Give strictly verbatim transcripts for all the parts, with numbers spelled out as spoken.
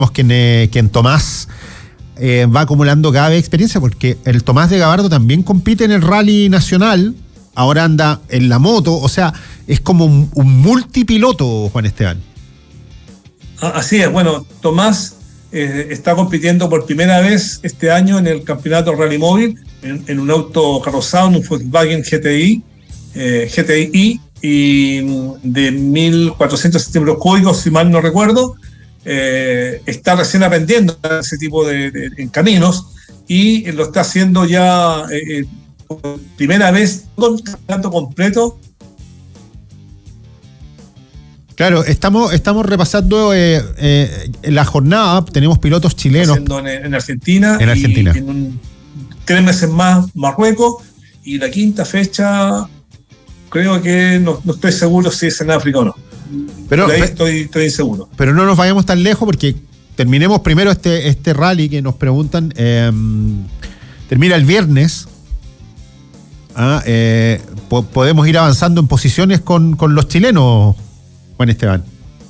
que en, eh, que en Tomás eh, va acumulando cada vez experiencia, porque el Tomás de Gabardo también compite en el rally nacional, ahora anda en la moto, o sea, es como un, un multipiloto, Juan Esteban. Así es, bueno, Tomás eh, está compitiendo por primera vez este año en el campeonato Rally Móvil, en, en un auto carrozado, en un Volkswagen G T I, eh, G T I y de mil cuatrocientos centímetros cúbicos, si mal no recuerdo. Eh, está recién aprendiendo ese tipo de, de en caminos y lo está haciendo ya eh, por primera vez todo el campeonato completo. Claro, estamos, estamos repasando eh, eh, la jornada, tenemos pilotos chilenos. En, en Argentina, en Argentina. Y en un, tres meses más Marruecos, y la quinta fecha creo que no, no estoy seguro si es en África o no. Pero ahí estoy, estoy inseguro. Pero no nos vayamos tan lejos porque terminemos primero este, este rally que nos preguntan. Eh, termina el viernes. Ah, eh, po- podemos ir avanzando en posiciones con, con los chilenos, Juan Esteban.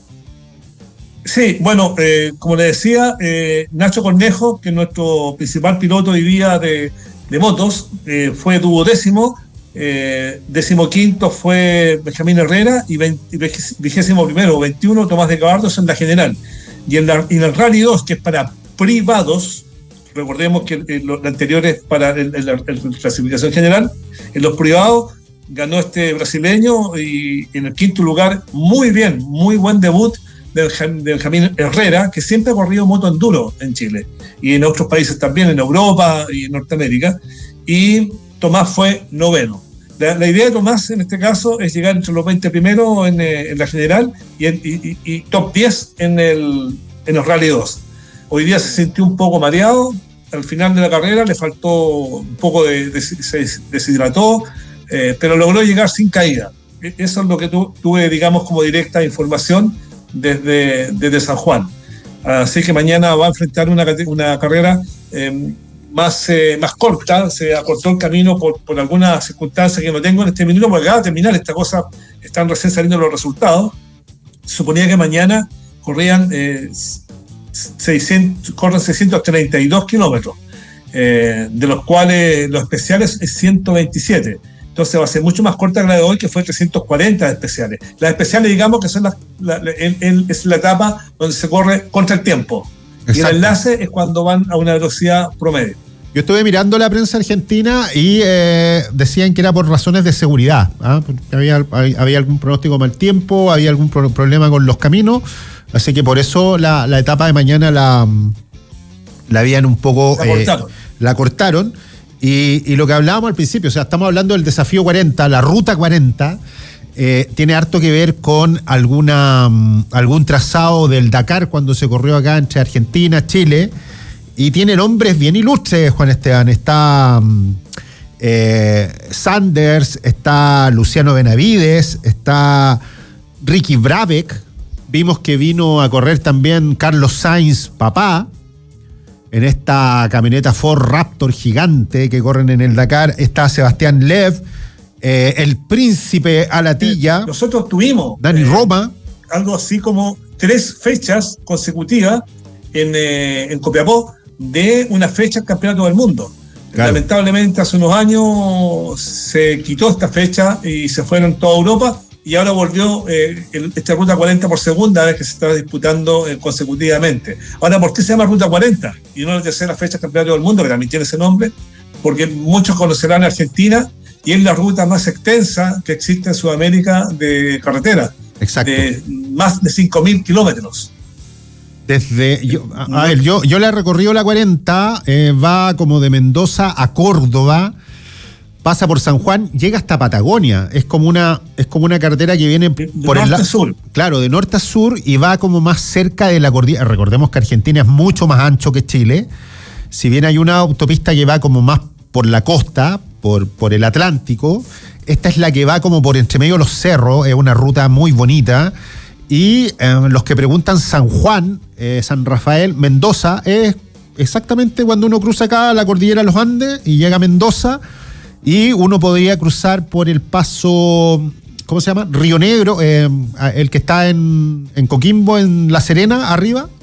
Sí, bueno, eh, como le decía, eh, Nacho Cornejo, que es nuestro principal piloto hoy día de, de motos, eh, fue duodécimo. Eh, décimo quinto fue Benjamín Herrera y vigésimo primero, veintiuno Tomás de Gabardo en la general. Y en, la, en el Rally dos, que es para privados, recordemos que eh, lo, lo anterior es para el, el, el, el clasificación general, en los privados ganó este brasileño y en el quinto lugar, muy bien, muy buen debut de Benjamín Herrera, que siempre ha corrido moto enduro en Chile y en otros países también, en Europa y en Norteamérica. Y Tomás fue noveno. La, la idea de Tomás en este caso es llegar entre los veinte primeros en, eh, en la general y, y, y, y top diez en el, en el Rally dos. Hoy día se sintió un poco mareado, al final de la carrera le faltó un poco de, de se deshidrató, eh, pero logró llegar sin caída. Eso es lo que tu, tuve, digamos, como directa información desde, desde San Juan. Así que mañana va a enfrentar una, una carrera eh, Más, eh, más corta, se acortó el camino por, por alguna circunstancia que no tengo en este minuto, porque acaba de terminar esta cosa, están recién saliendo los resultados. Se suponía que mañana corrían eh, seiscientos, corren seiscientos treinta y dos kilómetros, eh, de los cuales los especiales es ciento veintisiete. Entonces va a ser mucho más corta que la de hoy, que fue trescientos cuarenta de especiales. Las especiales, digamos que son las, la, la, el, el, es la etapa donde se corre contra el tiempo. Exacto. Y el enlace es cuando van a una velocidad promedio. Yo estuve mirando la prensa argentina y eh, decían que era por razones de seguridad. ¿Ah? Había, había algún pronóstico mal tiempo, había algún pro- problema con los caminos, así que por eso la, la etapa de mañana la, la habían un poco... La cortaron. Eh, la cortaron. Y, y lo que hablábamos al principio, o sea, estamos hablando del desafío cuarenta, la ruta cuarenta, eh, tiene harto que ver con alguna algún trazado del Dakar cuando se corrió acá entre Argentina y Chile, y tiene nombres bien ilustres, Juan Esteban. Está eh, Sanders, está Luciano Benavides, está Ricky Brabeck, vimos que vino a correr también Carlos Sainz, papá, en esta camioneta Ford Raptor gigante que corren en el Dakar. Está Sebastián Lev, eh, el príncipe Alatilla. Nosotros tuvimos Dani eh, Roma. Algo así como tres fechas consecutivas en, eh, en Copiapó de una fecha del Campeonato del Mundo. Claro. Lamentablemente hace unos años se quitó esta fecha y se fueron toda Europa, y ahora volvió eh, el, esta Ruta cuarenta por segunda vez que se está disputando eh, consecutivamente. Ahora, ¿por qué se llama Ruta cuarenta y no la tercera fecha del Campeonato del Mundo, que también tiene ese nombre? Porque muchos conocerán Argentina y es la ruta más extensa que existe en Sudamérica de carretera. Exacto. De más de cinco mil kilómetros. Desde, yo, a, a ver, yo, yo le he recorrido la cuarenta, eh, va como de Mendoza a Córdoba, pasa por San Juan, llega hasta Patagonia. Es como una, es como una carretera que viene de, de por norte el a sur. Claro, de norte a sur, y va como más cerca de la cordillera. Recordemos que Argentina es mucho más ancho que Chile. Si bien hay una autopista que va como más por la costa, por, por el Atlántico, esta es la que va como por entre medio de los cerros, es una ruta muy bonita. Y eh, los que preguntan San Juan, eh, San Rafael, Mendoza, es exactamente cuando uno cruza acá la cordillera de los Andes y llega a Mendoza, y uno podría cruzar por el paso, ¿cómo se llama? Río Negro, eh, el que está en, en Coquimbo, en La Serena, arriba.